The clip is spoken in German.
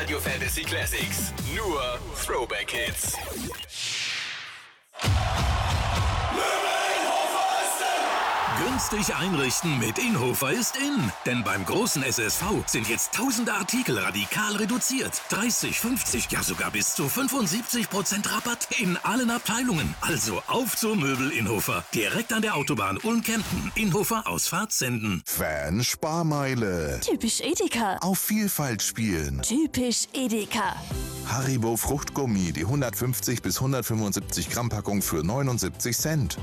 Radio Fantasy Classics. Nur Throwback Hits. Günstig einrichten mit Inhofer ist in. Denn beim großen SSV sind jetzt tausende Artikel radikal reduziert. 30, 50, ja sogar bis zu 75% Rabatt in allen Abteilungen. Also auf zur Möbel Inhofer. Direkt an der Autobahn Ulm-Kempten. Inhofer Ausfahrt Senden. Fan-Sparmeile. Typisch Edeka. Auf Vielfalt spielen. Typisch Edeka. Haribo Fruchtgummi, die 150 bis 175 Gramm Packung für 79 Cent.